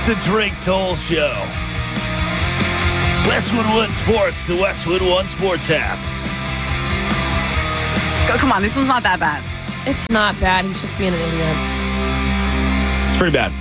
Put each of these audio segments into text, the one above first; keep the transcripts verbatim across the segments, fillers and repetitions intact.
the Drake Toll Show. Westwood One Sports, the Westwood One Sports app. Oh, come on, this one's not that bad. It's not bad. He's just being an idiot. It's pretty bad.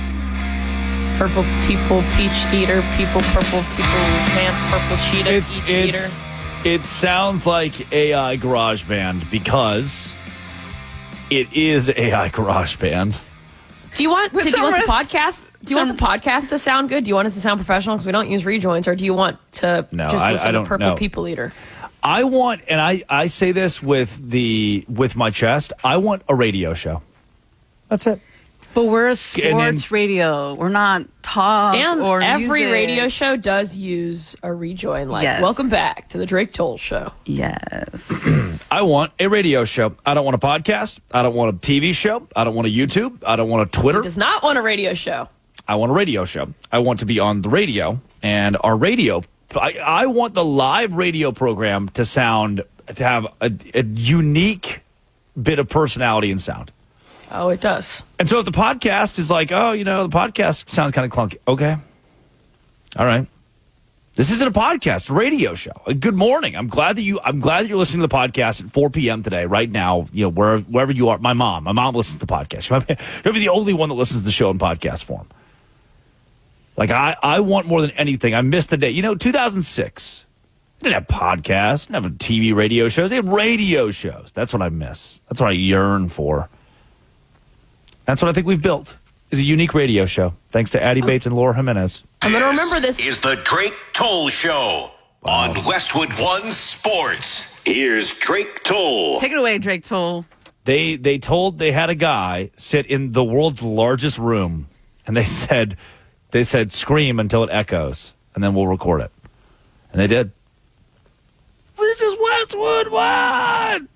Purple people, peach eater, people, purple people, pants, purple cheetah, It's peach it's eater. it sounds like A I GarageBand because it is A I GarageBand. Do you want? To, do you want the some podcast? Do you want the podcast to sound good? Do you want it to sound professional? Because we don't use rejoins, or do you want to No, just I- listen I don't to Purple know. People Eater? I want, and I, I say this with the with my chest. I want a radio show. That's it. But we're a And then- sports radio. We're not talk And or every music. radio show does use a rejoin. Like, Yes. welcome back to the Drake Toll Show. Yes. I want a radio show. I don't want a podcast. I don't want a T V show. I don't want a YouTube. I don't want a Twitter. Does not want a radio show. I want a radio show. I want to be on the radio, and our radio. I, I want the live radio program to sound to have a, a unique bit of personality and sound. Oh, it does. And so if the podcast is like, oh, you know, the podcast sounds kind of clunky. Okay. All right. This isn't a podcast, it's a radio show. Uh, Good morning. I'm glad that you I'm glad that you're listening to the podcast at four p.m. today, right now, you know, where, wherever you are. My mom. My mom listens to the podcast. She might be, she'll be the only one that listens to the show in podcast form. Like, I, I want more than anything. I missed the day. You know, two thousand six. They didn't have podcasts, didn't have T V radio shows. They had radio shows. That's what I miss. That's what I yearn for. That's what I think we've built, is a unique radio show. Thanks to Addie Bates and Laura Jimenez. I'm going to remember this. Is the Drake Toll Show on Westwood One Sports. Here's Drake Toll. Take it away, Drake Toll. They they told they had a guy sit in the world's largest room, and they said they said scream until it echoes, and then we'll record it. And they did. This is Westwood One.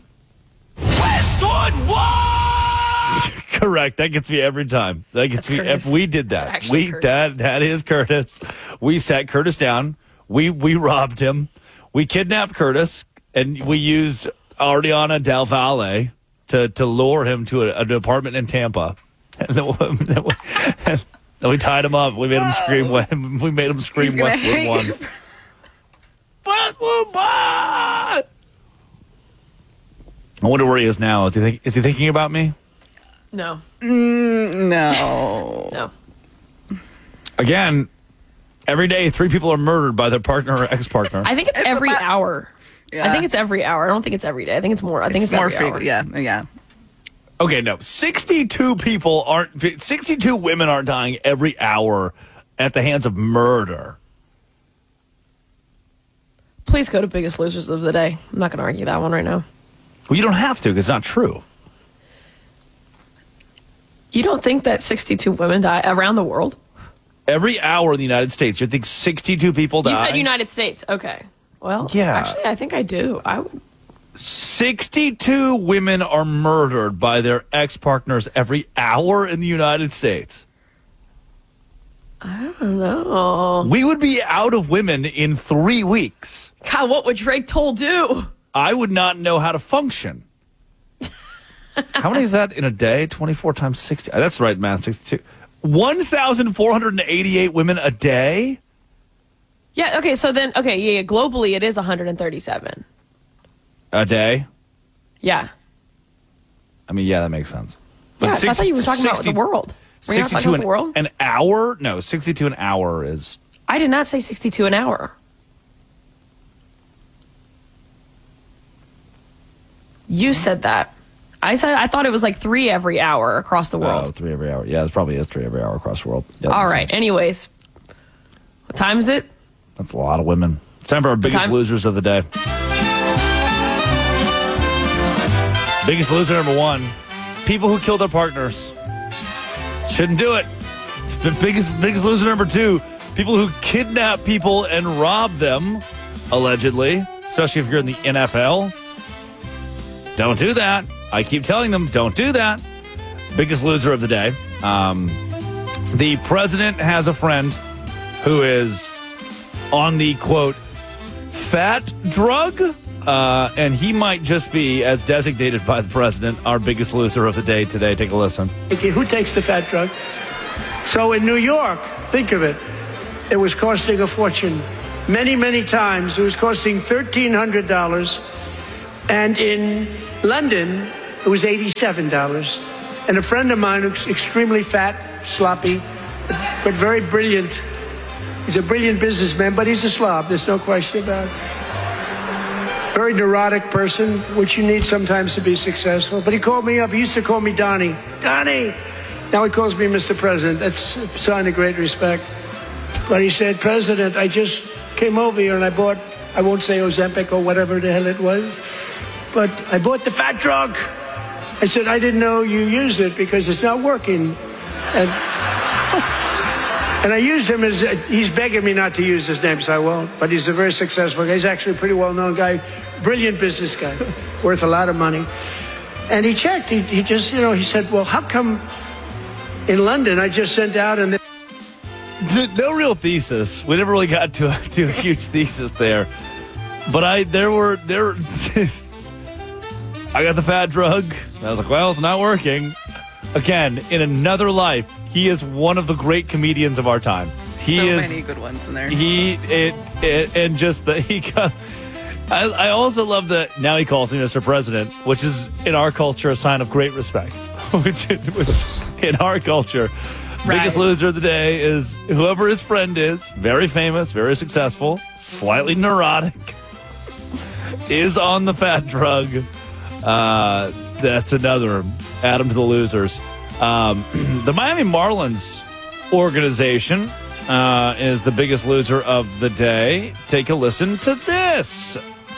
Westwood One. Correct. That gets me every time. That gets That's me. Curtis. If we did That's that, actually we Curtis. that that is Curtis. We sat Curtis down. We we robbed him. We kidnapped Curtis, and we used Ariana Del Valle to to lure him to a, an apartment in Tampa. And then, we, then, we, and then we tied him up. We made him scream. We made him scream He's gonna Westwood hate One. you. Westwood One. I wonder where he is now. Is he think, is he thinking about me? No. Mm, no. No. Again, every day three people are murdered by their partner or ex-partner. I think it's, It's every about- hour. Yeah. I think it's every hour. I don't think it's every day. I think it's more. I think it's, It's more every frequent. hour. Yeah, yeah. Okay, no. sixty-two people aren't, sixty-two women aren't dying every hour at the hands of murder. Please go to Biggest Losers of the Day. I'm not going to argue that one right now. Well, you don't have to because it's not true. You don't think that sixty-two women die around the world? Every hour in the United States, you think sixty-two people die? You said United States. Okay. Well, Yeah. actually, I think I do. I would. sixty-two women are murdered by their ex-partners every hour in the United States. I don't know. We would be out of women in three weeks. God, what would Drake Toll do? I would not know how to function. How many is that in a day? twenty-four times sixty. That's right, math. sixty-two. one thousand four hundred eighty-eight women a day? Yeah, okay, so then, okay, yeah, yeah, globally it is one hundred thirty-seven. A day? Yeah. I mean, yeah, that makes sense. Yeah, six- so I thought you were talking sixty about the world. Were you not talking sixty-two about an, the world? an hour? No, sixty-two an hour is... I did not say sixty-two an hour. You said that. I said I thought it was like three every hour across the world. Oh, three every hour. Yeah, it probably is three every hour across the world. Yeah, that All makes right. sense. Anyways, what time is it? That's a lot of women. It's time for our biggest Time- losers of the day. Biggest loser number one, people who kill their partners. Shouldn't do it. The biggest, biggest loser number two, people who kidnap people and rob them, allegedly, especially if you're in the N F L. Don't do that. I keep telling them, don't do that. Biggest loser of the day. Um, the president has a friend who is on the, quote, fat drug. Uh, and he might just be, as designated by the president, our biggest loser of the day today. Take a listen. Okay, who takes the fat drug? So in New York, think of it, it was costing a fortune. Many, many times it was costing thirteen hundred dollars. And in London, it was eighty-seven dollars. And a friend of mine who's extremely fat, sloppy, but, but very brilliant. He's a brilliant businessman, but he's a slob. There's no question about it. Very neurotic person, which you need sometimes to be successful. But he called me up. He used to call me Donnie. Donnie! Now he calls me Mister President. That's a sign of great respect. But he said, President, I just came over here and I bought, I won't say Ozempic or whatever the hell it was, but I bought the fat drug. I said, I didn't know you used it because it's not working. And, and I used him as, he's begging me not to use his name, so I won't. But he's a very successful guy. He's actually a pretty well-known guy, brilliant business guy, worth a lot of money. And he checked. He, he just, you know, he said, well, how come in London I just sent out and... No real thesis. We never really got to a, to a huge thesis there. But I, there were, there I got the fat drug. I was like, well, it's not working. Again, in another life, he is one of the great comedians of our time. He so is, many good ones in there. He, it, it and just the, he got, I, I also love that now he calls me Mister President, which is in our culture a sign of great respect. which, which in our culture, Right. biggest loser of the day is whoever his friend is, very famous, very successful, slightly neurotic, is on the fat drug. Uh, that's another add him to the losers. Um, the Miami Marlins organization uh, is the biggest loser of the day. Take a listen to this.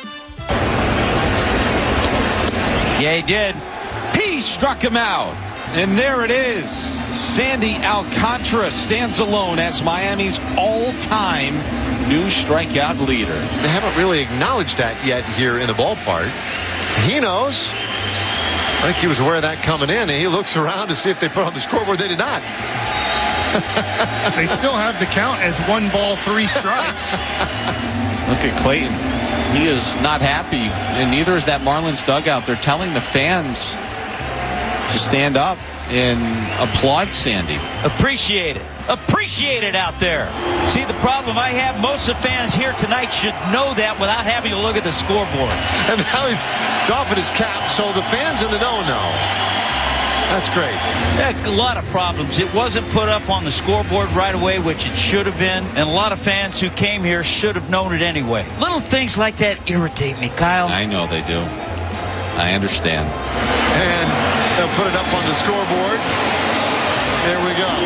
Yeah, he did. He struck him out. And there it is. Sandy Alcantara stands alone as Miami's all-time new strikeout leader. They haven't really acknowledged that yet here in the ballpark. He knows. I think he was aware of that coming in, and he looks around to see if they put on the scoreboard. They did not. They still have the count as one ball, three strikes. Look at Clayton. He is not happy, and neither is that Marlins dugout. They're telling the fans to stand up and applaud Sandy. Appreciate it. Appreciate it out there. See, the problem I have, most of the fans here tonight should know that without having to look at the scoreboard. And now he's doffing his cap, so the fans in the know know. That's great. A lot of problems. It wasn't put up on the scoreboard right away, which it should have been, and a lot of fans who came here should have known it anyway. Little things like that irritate me, Kyle. I know they do. I understand. And they'll put it up on the scoreboard. There we go.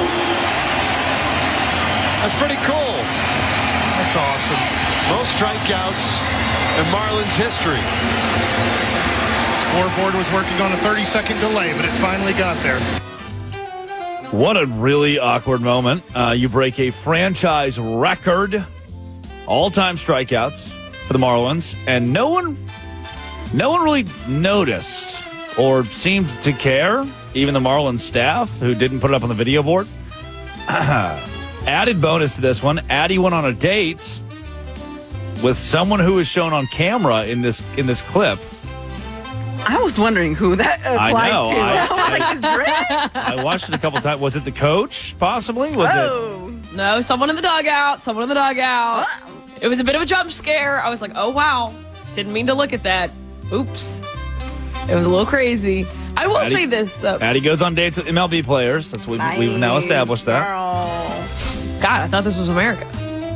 That's pretty cool. That's awesome. Most strikeouts in Marlins history. Scoreboard was working on a thirty-second delay, but it finally got there. What a really awkward moment. Uh, you break a franchise record, all-time strikeouts for the Marlins, and no one, no one really noticed or seemed to care. Even the Marlins staff, who didn't put it up on the video board. Added bonus to this one, Addie went on a date with someone who was shown on camera in this in this clip. I was wondering who that applied I know, to. I- I, was like, is Brett? I watched it a couple times. Was it the coach, possibly? Was Oh. No, someone in the dugout. Someone in the dugout. It was a bit of a jump scare. I was like, oh, wow. Didn't mean to look at that. Oops. It was a little crazy. I will Addie- say this, though. it Addie goes on dates with M L B players. That's we've, we've now established that. God, I thought this was America.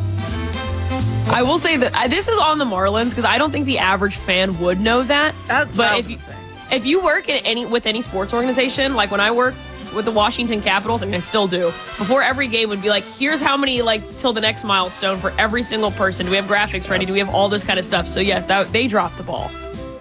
I will say that I, this is on the Marlins because I don't think the average fan would know that. That's what but I if was you gonna say. if you work in any with any sports organization, like when I work with the Washington Capitals, I mean I still do. Before every game would be like, here's how many like till the next milestone for every single person. Do we have graphics ready? Do we have all this kind of stuff? So yes, that they dropped the ball.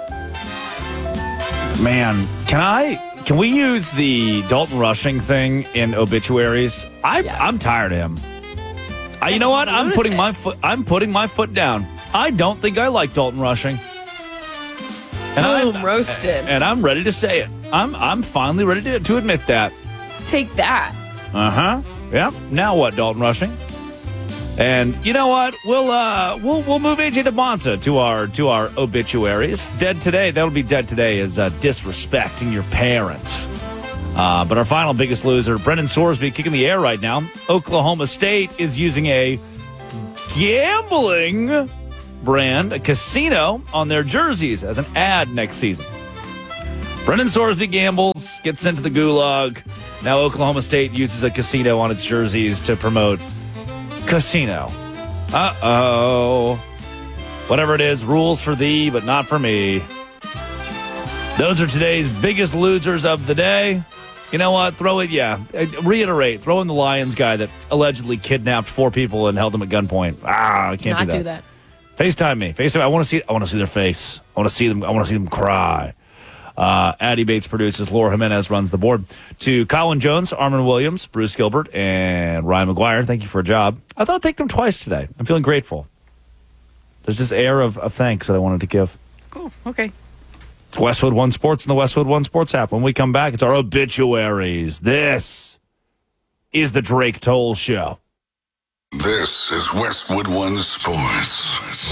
Man, can I? Can we use the Dalton Rushing thing in obituaries? I, Yeah. I'm tired of him. I, you know what? I'm putting my foot. I'm putting my foot down. I don't think I like Dalton Rushing. And Boom, I'm, roasted. And I'm ready to say it. I'm I'm finally ready to, to admit that. Take that. Uh huh. Yeah. Now what, Dalton Rushing? And you know what? We'll uh we'll we'll move A J DeMonza to our to our obituaries. Dead today. That'll be dead today. Is uh, disrespecting your parents. Uh, but our final biggest loser, Brendan Sorsby, kicking the air right now. Oklahoma State is using a gambling brand, a casino, on their jerseys as an ad next season. Brendan Sorsby gambles, gets sent to the gulag. Now Oklahoma State uses a casino on its jerseys to promote casino. Uh-oh. Whatever it is, rules for thee, but not for me. Those are today's biggest losers of the day. You know what? Throw it, yeah. Reiterate, throw in the Lions guy that allegedly kidnapped four people and held them at gunpoint. Ah, I can't Not do that. do that. FaceTime me. FaceTime. I want to see. I want to see their face. I want to see them. I want to see them cry. Uh, Addie Bates produces. Laura Jimenez runs the board. To Colin Jones, Armin Williams, Bruce Gilbert, and Ryan McGuire. Thank you for a job. I thought I'd thank them twice today. I'm feeling grateful. There's this air of, of thanks that I wanted to give. Oh, okay. Westwood One Sports and the Westwood One Sports app. When we come back, it's our obituaries. This is the Drake Toll Show. This is Westwood One Sports.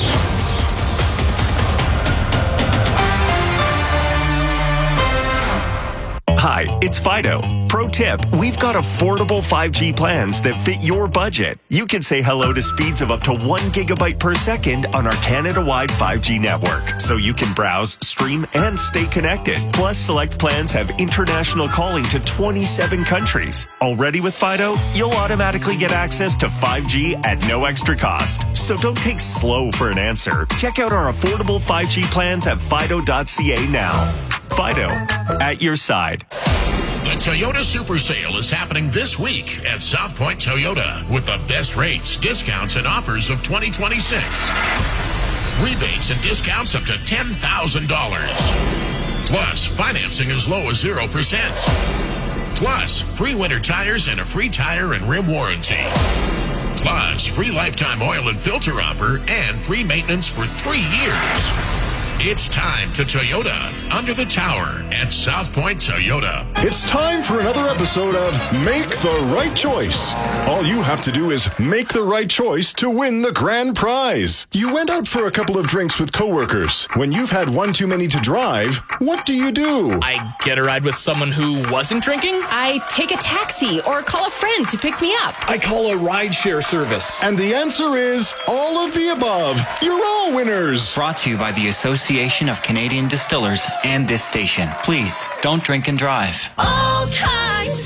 Hi, it's Fido. Pro tip, we've got affordable five G plans that fit your budget. You can say hello to speeds of up to one gigabyte per second on our Canada-wide five G network, so you can browse, stream, and stay connected. Plus, select plans have international calling to twenty-seven countries. Already with Fido, you'll automatically get access to five G at no extra cost. So don't take slow for an answer. Check out our affordable five G plans at fido dot c a now. Fido, at your side. The Toyota Super Sale is happening this week at South Point Toyota with the best rates, discounts, and offers of twenty twenty-six. Rebates and discounts up to ten thousand dollars. Plus, financing as low as zero percent. Plus, free winter tires and a free tire and rim warranty. Plus, free lifetime oil and filter offer and free maintenance for three years. It's time to Toyota under the tower at South Point Toyota. It's time for another episode of Make the Right Choice. All you have to do is make the right choice to win the grand prize. You went out for a couple of drinks with coworkers. When you've had one too many to drive, what do you do? I get a ride with someone who wasn't drinking. I take a taxi or call a friend to pick me up. I call a rideshare service. And the answer is all of the above. You're all winners. Brought to you by the Association of Canadian Distillers and this station. Please, don't drink and drive. All Kinds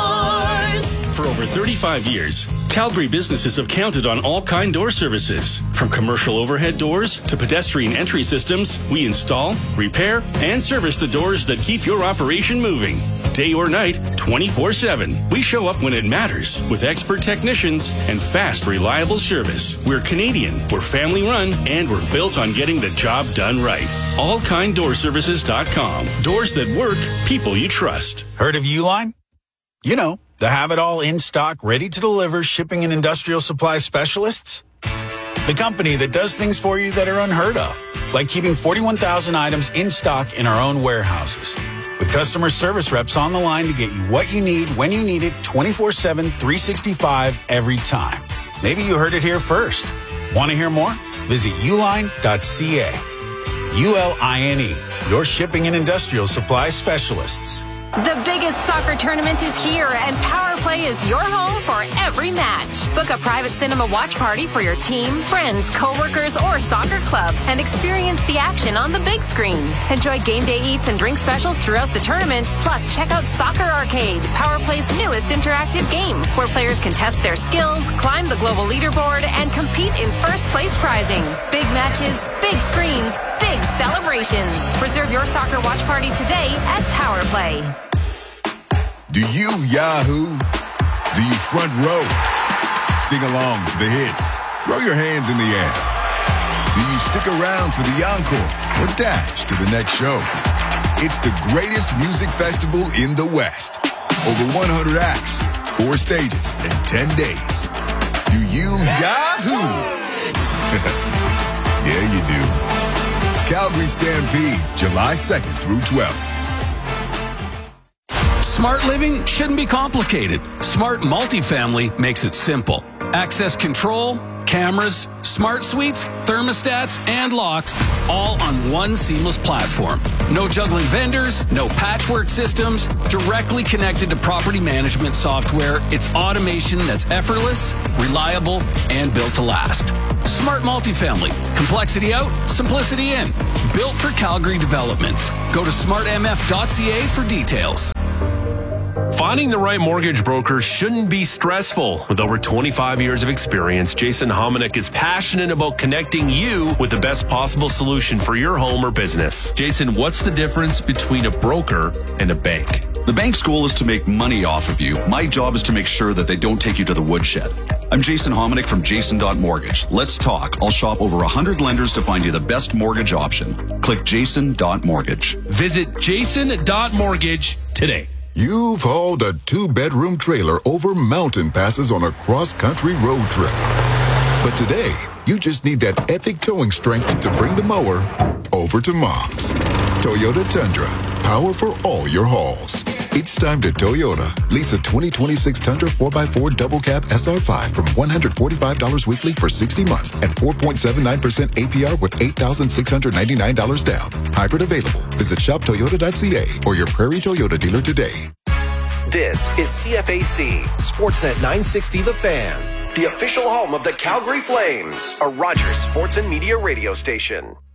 Doors. For over thirty-five years, Calgary businesses have counted on All Kind Door services. From commercial overhead doors to pedestrian entry systems, we install, repair, and service the doors that keep your operation moving. Day or night, twenty-four seven. We show up when it matters with expert technicians and fast, reliable service. We're Canadian, we're family run, and we're built on getting the job done right. all kind door services dot com. Doors that work, people you trust. Heard of Uline? You know, the have-it-all in stock, ready to deliver shipping and industrial supply specialists? The company that does things for you that are unheard of, like keeping forty-one thousand items in stock in our own warehouses. With customer service reps on the line to get you what you need when you need it twenty-four seven, three sixty-five every time. Maybe you heard it here first. Want to hear more? Visit uline dot c a. U L I N E, your shipping and industrial supply specialists. The biggest soccer tournament is here, and PowerPlay is your home for every match. Book a private cinema watch party for your team, friends, coworkers, or soccer club, and experience the action on the big screen. Enjoy game day eats and drink specials throughout the tournament. Plus, check out Soccer Arcade, PowerPlay's newest interactive game, where players can test their skills, climb the global leaderboard, and compete in first place prizing. Big matches, big screens, big celebrations. Reserve your soccer watch party today at PowerPlay. Do you Yahoo? Do you front row? Sing along to the hits. Throw your hands in the air. Do you stick around for the encore or dash to the next show? It's the greatest music festival in the West. Over one hundred acts, four stages, and ten days. Do you Yahoo? Yeah, you do. Calgary Stampede, July second through twelfth. Smart living shouldn't be complicated. Smart multifamily makes it simple. Access control, cameras, smart suites, thermostats, and locks, all on one seamless platform. No juggling vendors, no patchwork systems, directly connected to property management software. It's automation that's effortless, reliable, and built to last. Smart multifamily. Complexity out, simplicity in. Built for Calgary developments. Go to smart m f dot c a for details. Finding the right mortgage broker shouldn't be stressful. With over twenty-five years of experience, Jason Hominick is passionate about connecting you with the best possible solution for your home or business. Jason, what's the difference between a broker and a bank? The bank's goal is to make money off of you. My job is to make sure that they don't take you to the woodshed. I'm Jason Hominick from Jason dot Mortgage. Let's talk. I'll shop over one hundred lenders to find you the best mortgage option. Click Jason dot Mortgage. Visit Jason dot Mortgage today. You've hauled a two-bedroom trailer over mountain passes on a cross-country road trip. But today, you just need that epic towing strength to bring the mower over to Mom's. Toyota Tundra. Power for all your hauls. It's time to Toyota. Lease a twenty twenty-six Tundra four by four Double Cab S R five from one hundred forty-five dollars weekly for sixty months and four point seven nine percent A P R with eight thousand six hundred ninety-nine dollars down. Hybrid available. Visit shop toyota dot c a or your Prairie Toyota dealer today. This is C F A C, Sportsnet nine sixty The Fan, the official home of the Calgary Flames, a Rogers Sports and Media radio station.